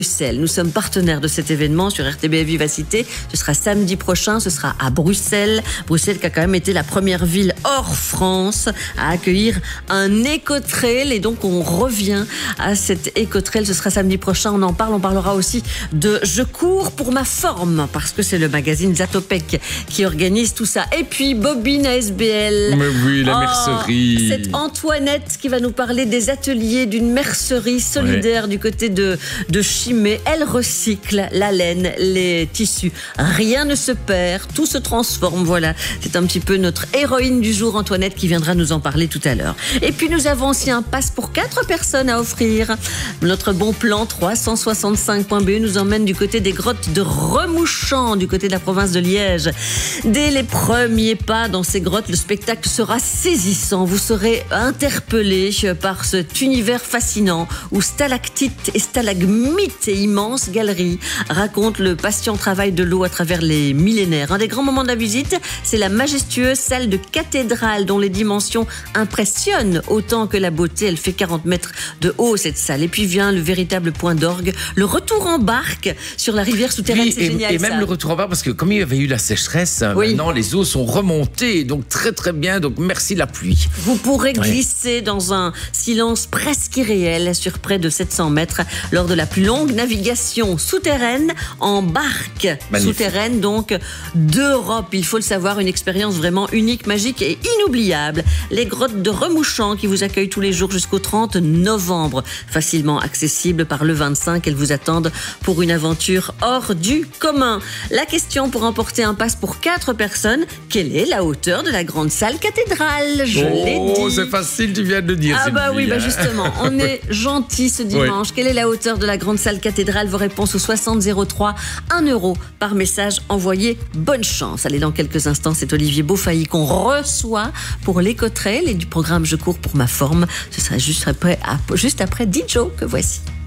Bruxelles. Nous sommes partenaires de cet événement sur RTBF Vivacité. Ce sera samedi prochain, ce sera à Bruxelles. Bruxelles qui a quand même été la première ville hors France à accueillir un éco-trail. Et donc on revient à cet éco-trail. Ce sera samedi prochain, on en parle. On parlera aussi de Je cours pour ma forme, parce que c'est le magazine Zatopek qui organise tout ça. Et puis Bobine ASBL. Mais oui, la mercerie. C'est Antoinette qui va nous parler des ateliers d'une mercerie solidaire du côté de Chimay. Elle recycle la laine, les tissus. Rien ne se perd, tout se transforme. Voilà, c'est un petit peu notre héroïne du jour, Antoinette, qui viendra nous en parler tout à l'heure. Et puis nous avons aussi un pass pour 4 personnes à offrir. Notre bon plan 365.be nous emmène du côté des grottes de Remouchant, du côté de la province de Liège. Dès les premiers pas dans ces grottes, le spectacle sera saisissant. Vous serez interpellé par cet univers fascinant où stalactites et stalagmites et immenses galeries racontent le patient travail de l'eau à travers les millénaires. Un des grands moments de la visite, c'est la majestueuse salle de cathédrale dont les dimensions impressionnent autant que la beauté. Elle fait 40 mètres de haut, cette salle. Et puis vient le véritable point d'orgue, le retour en barque sur la rivière souterraine. Oui, c'est génial. Et même le retour en barque, parce que comme il y avait eu la sécheresse, maintenant les eaux sont remontées, donc très très bien, donc merci la pluie. Vous pourrez glisser dans un silence presque irréel sur près de 700 mètres lors de la plus longue navigation souterraine en barque. Magnifique. Souterraine donc d'Europe. Il faut le savoir, une expérience vraiment unique, magique et inoubliable. Les grottes de Remouchant qui vous accueillent tous les jours jusqu'au 30 novembre. Facilement accessible par le 25. Elles vous attendent pour une aventure hors du commun. La question pour emporter un pass pour 4 personnes, quelle est la hauteur de la grande salle cathédrale? Je l'ai dit. Oh, c'est facile, tu viens de le dire. Ah bah Sylvie, oui, justement, on est gentil ce dimanche. Quelle est la hauteur de la grande salle cathédrale? Vos réponses au 60 03, 1 euro par message envoyé. Bonne chance. Allez, dans quelques instants, c'est Olivier Beaufailly qu'on reçoit pour l'éco-trail et du programme Je cours pour ma forme. Ce sera juste après DJ que voici.